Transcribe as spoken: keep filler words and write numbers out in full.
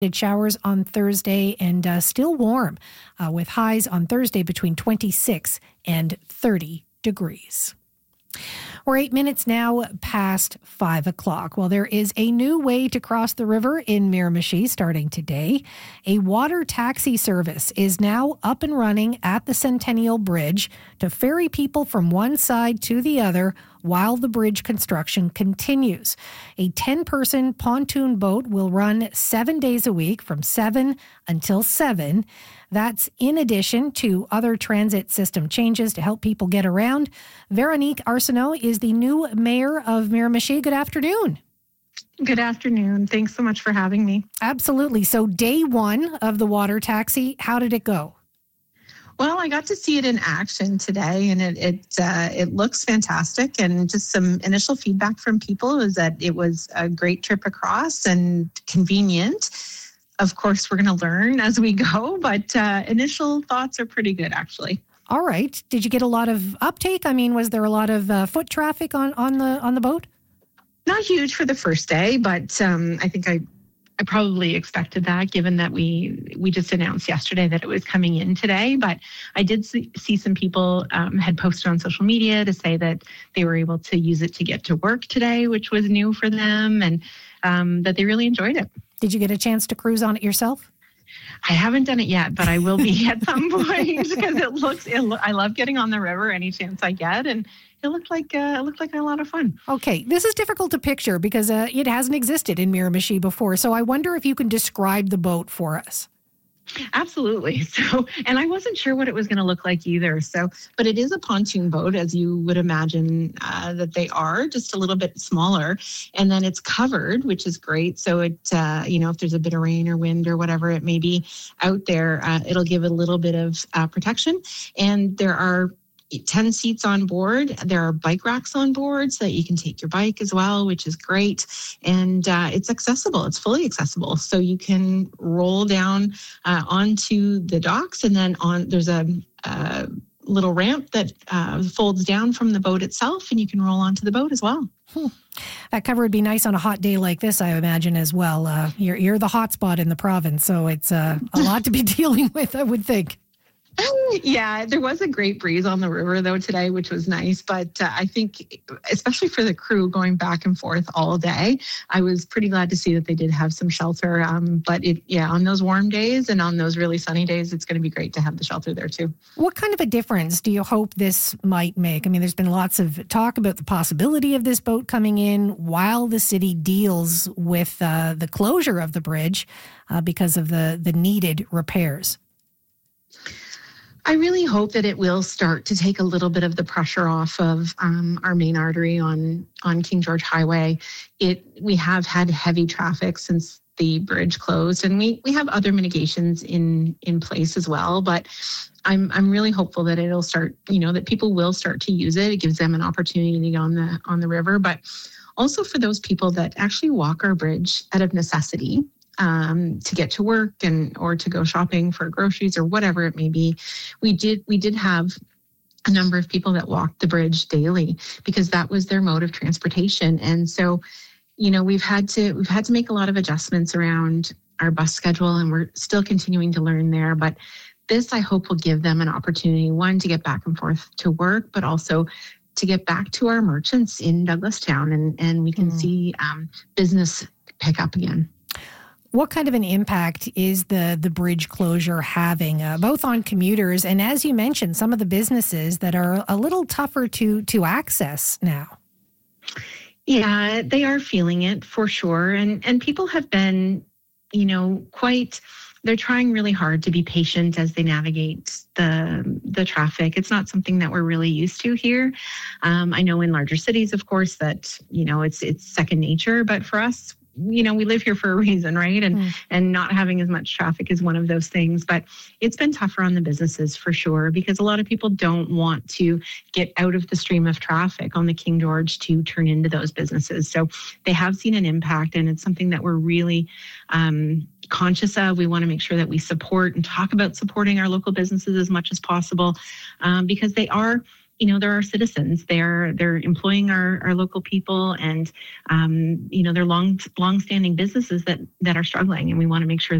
Showers on Thursday and uh, still warm uh, with highs on Thursday between twenty-six and thirty degrees. We're eight minutes now past five o'clock. Well, there is a new way to cross the river in Miramichi starting today. A water taxi service is now up and running at the Centennial Bridge to ferry people from one side to the other while the bridge construction continues. A ten-person pontoon boat will run seven days a week from seven until seven. That's in addition to other transit system changes to help people get around. Veronique Arsenault is the new mayor of Miramichi. Good afternoon. Good afternoon. Thanks so much for having me. Absolutely. So day one of the water taxi, how did it go? Well, I got to see it in action today, and it it uh, it looks fantastic. And just some initial feedback from people is that it was a great trip across and convenient. Of course, we're going to learn as we go, but uh, initial thoughts are pretty good, actually. All right. Did you get a lot of uptake? I mean, was there a lot of uh, foot traffic on, on the on the boat? Not huge for the first day, but um, I think I I probably expected that, given that we we just announced yesterday that it was coming in today. But I did see, see some people um, had posted on social media to say that they were able to use it to get to work today, which was new for them, and um, that they really enjoyed it. Did you get a chance to cruise on it yourself? I haven't done it yet, but I will be at some point because it looks. It lo- I love getting on the river any chance I get, and it looked like uh, it looked like a lot of fun. Okay, this is difficult to picture because uh, it hasn't existed in Miramichi before. So I wonder if you can describe the boat for us. Absolutely. So, and I wasn't sure what it was going to look like either. So, but it is a pontoon boat, as you would imagine uh, that they are, just a little bit smaller. And then it's covered, which is great. So it, uh, you know, if there's a bit of rain or wind or whatever it may be out there, uh, it'll give it a little bit of uh, protection. And there are ten seats on board. There are bike racks on board so that you can take your bike as well, which is great. And uh, it's accessible. It's fully accessible. So you can roll down uh, onto the docks, and then on there's a, a little ramp that uh, folds down from the boat itself, and you can roll onto the boat as well. Hmm. That cover would be nice on a hot day like this, I imagine, as well. Uh, you're, you're the hot spot in the province, so it's uh, a lot to be dealing with, I would think. Yeah, there was a great breeze on the river, though, today, which was nice. But uh, I think, especially for the crew going back and forth all day, I was pretty glad to see that they did have some shelter. Um, but it, yeah, on those warm days and on those really sunny days, it's going to be great to have the shelter there, too. What kind of a difference do you hope this might make? I mean, there's been lots of talk about the possibility of this boat coming in while the city deals with uh, the closure of the bridge uh, because of the, the needed repairs. I really hope that it will start to take a little bit of the pressure off of um, our main artery on, on King George Highway. It we have had heavy traffic since the bridge closed, and we we have other mitigations in in place as well. But I'm I'm really hopeful that it'll start, you know, that people will start to use it. It gives them an opportunity to get on the on the river, but also for those people that actually walk our bridge out of necessity. Um, to get to work and or to go shopping for groceries or whatever it may be. We did we did have a number of people that walked the bridge daily because that was their mode of transportation. And so, you know, we've had to we've had to make a lot of adjustments around our bus schedule, and we're still continuing to learn there. But this, I hope, will give them an opportunity, one, to get back and forth to work, but also to get back to our merchants in Douglastown, and, and we can mm. see um, business pick up again. What kind of an impact is the the bridge closure having, uh, both on commuters and, as you mentioned, some of the businesses that are a little tougher to to access now? Yeah, they are feeling it for sure. And and people have been, you know, quite, they're trying really hard to be patient as they navigate the the traffic. It's not something that we're really used to here. Um, I know in larger cities, of course, that, you know, it's it's second nature. But for us, you know, we live here for a reason, right? And mm. and not having as much traffic is one of those things. But it's been tougher on the businesses for sure, because a lot of people don't want to get out of the stream of traffic on the King George to turn into those businesses. So they have seen an impact, and it's something that we're really um, conscious of. We want to make sure that we support and talk about supporting our local businesses as much as possible, um, because they are, you know, they're our citizens. They're they're employing our, our local people, and um, you know, they're long long standing businesses that that are struggling, and we want to make sure